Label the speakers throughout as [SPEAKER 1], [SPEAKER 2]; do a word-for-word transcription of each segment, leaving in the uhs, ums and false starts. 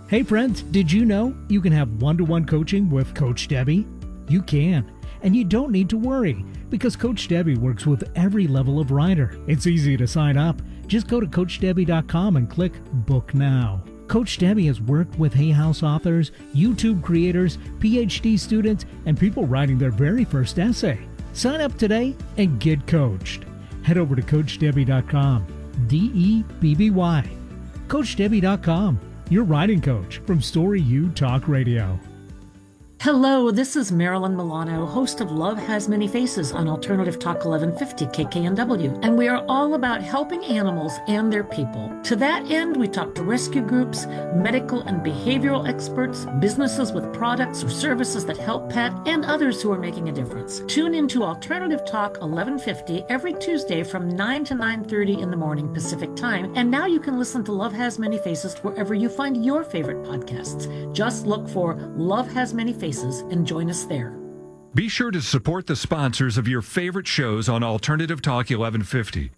[SPEAKER 1] Hey friends, did you know you can have one-to-one coaching with Coach Debbie? You can, and you don't need to worry because Coach Debbie works with every level of writer. It's easy to sign up. Just go to coach debbie dot com and click Book Now. Coach Debbie has worked with Hay House authors, YouTube creators, P H D students, and people writing their very first essay. Sign up today and get coached. Head over to coach debbie dot com, D E B B Y. coach debbie dot com, your writing coach from Story U Talk Radio.
[SPEAKER 2] Hello, this is Marilyn Milano, host of Love Has Many Faces on Alternative Talk eleven fifty K K N W, and we are all about helping animals and their people. To that end, we talk to rescue groups, medical and behavioral experts, businesses with products or services that help pet, and others who are making a difference. Tune into Alternative Talk eleven fifty every Tuesday from nine to nine thirty in the morning Pacific Time, and now you can listen to Love Has Many Faces wherever you find your favorite podcasts. Just look for Love Has Many Faces and join us there.
[SPEAKER 3] Be sure to support the sponsors of your favorite shows on Alternative Talk eleven fifty.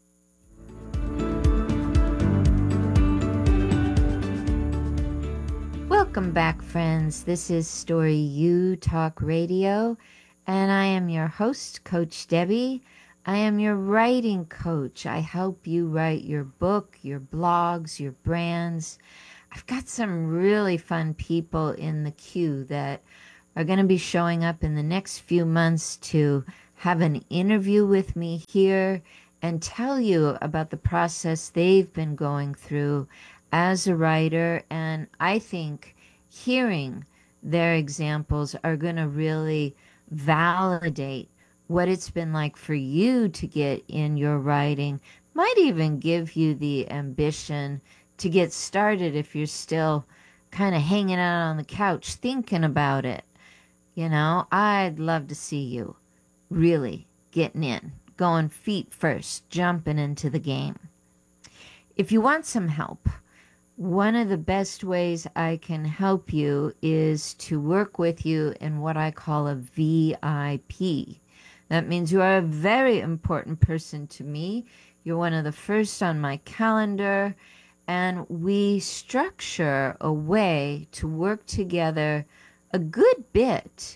[SPEAKER 4] Welcome back, friends. This is Story U Talk Radio, and I am your host, Coach Debbie. I am your writing coach. I help you write your book, your blogs, your brands. I've got some really fun people in the queue that are going to be showing up in the next few months to have an interview with me here and tell you about the process they've been going through as a writer. And I think hearing their examples are going to really validate what it's been like for you to get in your writing, might even give you the ambition to get started if you're still kind of hanging out on the couch thinking about it. You know, I'd love to see you really getting in, going feet first, jumping into the game. If you want some help, one of the best ways I can help you is to work with you in what I call a V I P. That means you are a very important person to me. You're one of the first on my calendar, and we structure a way to work together a good bit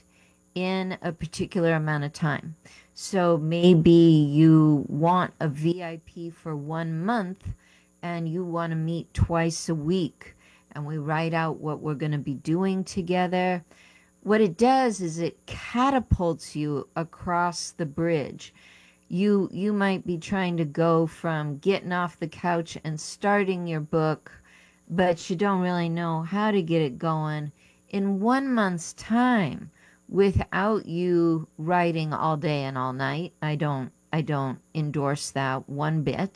[SPEAKER 4] in a particular amount of time. So maybe you want a V I P for one month and you want to meet twice a week, and we write out what we're going to be doing together. What it does is it catapults you across the bridge. You you might be trying to go from getting off the couch and starting your book, but you don't really know how to get it going. In one month's time, without you writing all day and all night, I don't I don't endorse that one bit.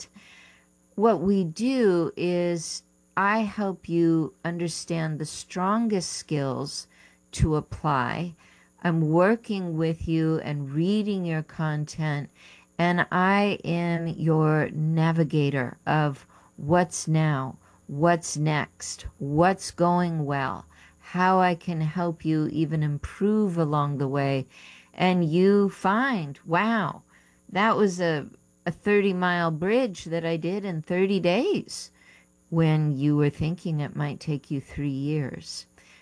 [SPEAKER 4] What we do is I help you understand the strongest skills to apply. I'm working with you and reading your content, and I am your navigator of what's now, what's next, what's going well, how I can help you even improve along the way. And you find, wow, that was a, a thirty mile bridge that I did in thirty days when you were thinking it might take you three years.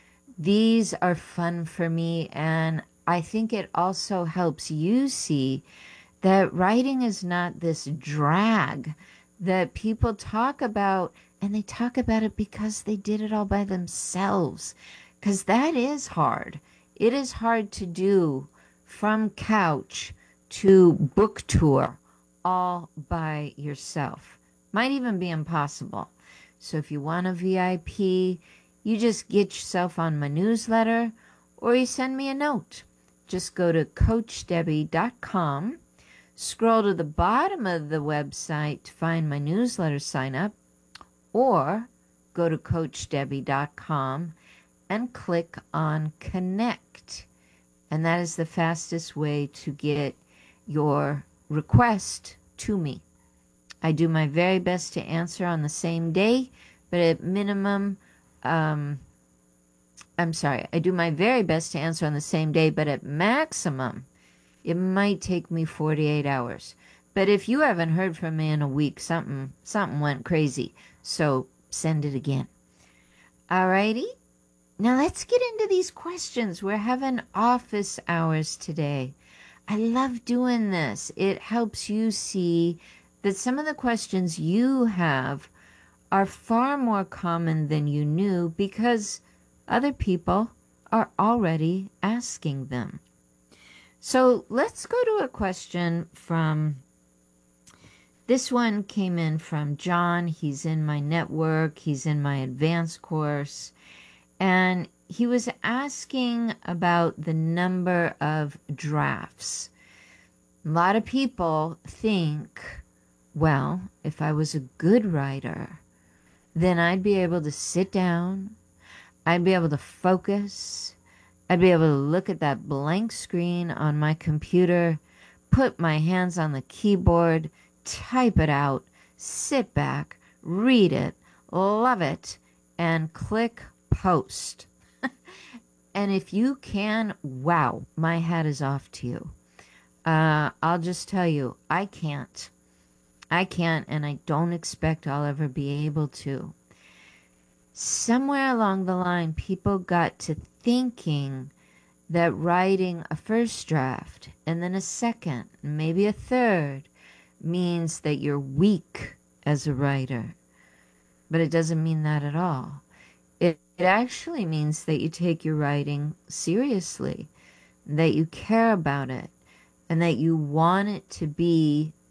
[SPEAKER 4] These are fun for me, and I think it also helps you see that writing is not this drag that people talk about, and they talk about it because they did it all by themselves, because that is hard. It is hard to do from couch to book tour all by yourself. Might even be impossible. So if you want a V I P, you just get yourself on my newsletter, or you send me a note. Just go to coach debbie dot com, scroll to the bottom of the website to find my newsletter sign up, or go to coach debbie dot com and click on Connect. And that is the fastest way to get your request to me. I do my very best to answer on the same day, but at minimum, um, I'm sorry, I do my very best to answer on the same day, but at maximum, it might take me forty-eight hours. But if you haven't heard from me in a week, something something went crazy. So send it again. Alrighty, Now let's get into these questions. We're having office hours today. I love doing this. It helps you see that some of the questions you have are far more common than you knew because other people are already asking them. So let's go to a question from, this one came in from John. He's in my network. He's in my advanced course. And he was asking about the number of drafts. A lot of people think, well, if I was a good writer, then I'd be able to sit down, I'd be able to focus, I'd be able to look at that blank screen on my computer, put my hands on the keyboard, type it out, sit back, read it, love it, and click post. And if you can, wow, my hat is off to you. Uh, I'll just tell you, I can't. I can't, and I don't expect I'll ever be able to. Somewhere along the line, people got to thinking that writing a first draft and then a second, maybe a third, means that you're weak as a writer. But it doesn't mean that at all. It, it actually means that you take your writing seriously, that you care about it, and that you want it to be